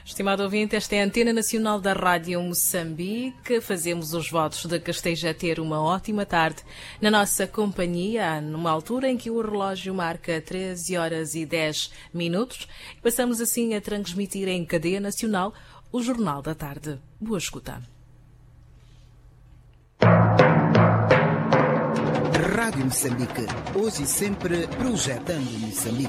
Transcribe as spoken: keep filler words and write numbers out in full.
Estimado ouvinte, esta é a Antena Nacional da Rádio Moçambique. Fazemos os votos de que esteja a ter uma ótima tarde na nossa companhia, numa altura em que o relógio marca treze horas e dez minutos. Passamos assim a transmitir em cadeia nacional o Jornal da Tarde. Boa escuta. Rádio Moçambique, hoje e sempre projetando Moçambique.